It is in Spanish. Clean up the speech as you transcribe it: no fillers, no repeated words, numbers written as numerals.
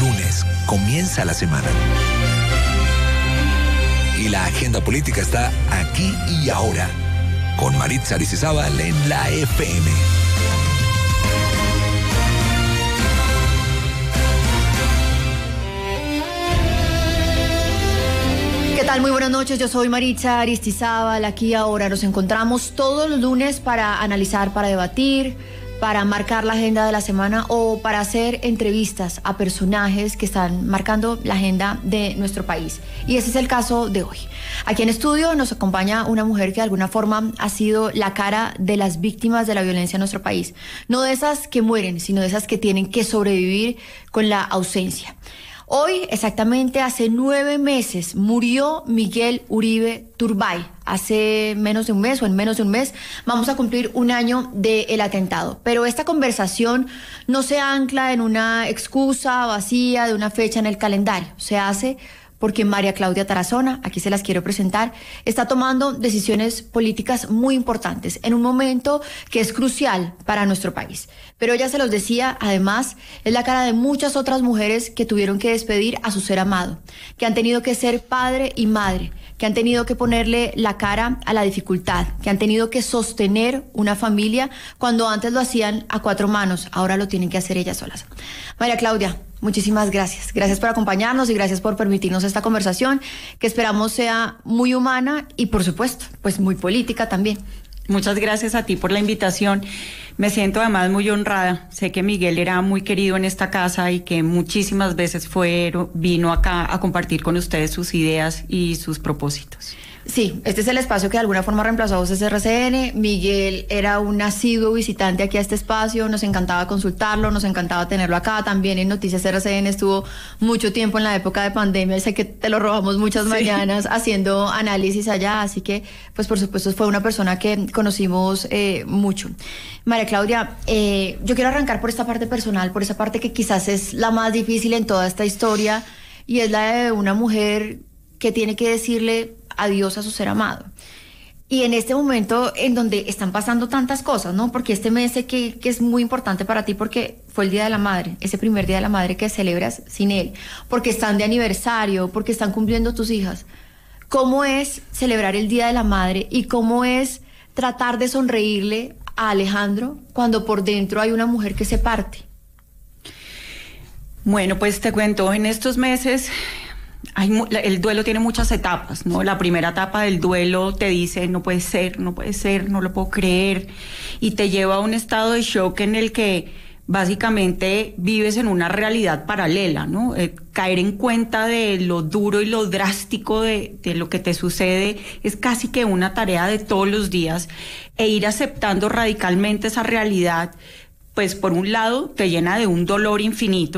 lunes comienza la semana. Y la agenda política está aquí y ahora, con Maritza Aristizábal en la FM. ¿Qué tal? Muy buenas noches, yo soy Maritza Aristizábal, aquí y ahora. Nos encontramos todos los lunes para analizar, para debatir, para marcar la agenda de la semana o para hacer entrevistas a personajes que están marcando la agenda de nuestro país. Y ese es el caso de hoy. Aquí en estudio nos acompaña una mujer que de alguna forma ha sido la cara de las víctimas de la violencia en nuestro país. No de esas que mueren, sino de esas que tienen que sobrevivir con la ausencia. Hoy, exactamente hace 9 meses, murió Miguel Uribe Turbay. Hace menos de un mes o en menos de un mes vamos a cumplir un año del atentado. Pero esta conversación no se ancla en una excusa vacía de una fecha en el calendario. Se hace porque María Claudia Tarazona, aquí se las quiero presentar, está tomando decisiones políticas muy importantes en un momento que es crucial para nuestro país. Pero ella se los decía, además, es la cara de muchas otras mujeres que tuvieron que despedir a su ser amado, que han tenido que ser padre y madre, que han tenido que ponerle la cara a la dificultad, que han tenido que sostener una familia cuando antes lo hacían a 4 manos, ahora lo tienen que hacer ellas solas. María Claudia, muchísimas gracias. Gracias por acompañarnos y gracias por permitirnos esta conversación que esperamos sea muy humana y, por supuesto, pues muy política también. Muchas gracias a ti por la invitación. Me siento además muy honrada. Sé que Miguel era muy querido en esta casa y que muchísimas veces vino acá a compartir con ustedes sus ideas y sus propósitos. Sí, este es el espacio que de alguna forma reemplazó a Voces RCN. Miguel era un asiduo visitante aquí a este espacio, nos encantaba consultarlo, nos encantaba tenerlo acá. También en Noticias RCN estuvo mucho tiempo en la época de pandemia, sé que te lo robamos muchas mañanas haciendo análisis allá, así que pues por supuesto fue una persona que conocimos mucho. María Claudia, yo quiero arrancar por esta parte personal, por esa parte que quizás es la más difícil en toda esta historia y es la de una mujer que tiene que decirle adiós a su ser amado. Y en este momento en donde están pasando tantas cosas, ¿no? Porque este mes sé que es muy importante para ti porque fue el Día de la Madre, ese primer Día de la Madre que celebras sin él, porque están de aniversario, porque están cumpliendo tus hijas. ¿Cómo es celebrar el Día de la Madre y cómo es tratar de sonreírle a Alejandro cuando por dentro hay una mujer que se parte? Bueno, pues te cuento, en estos meses el duelo tiene muchas etapas, ¿no? La primera etapa del duelo te dice no puede ser, no lo puedo creer, y te lleva a un estado de shock en el que básicamente vives en una realidad paralela, ¿no? Caer en cuenta de lo duro y lo drástico de lo que te sucede es casi que una tarea de todos los días, e ir aceptando radicalmente esa realidad, pues por un lado te llena de un dolor infinito,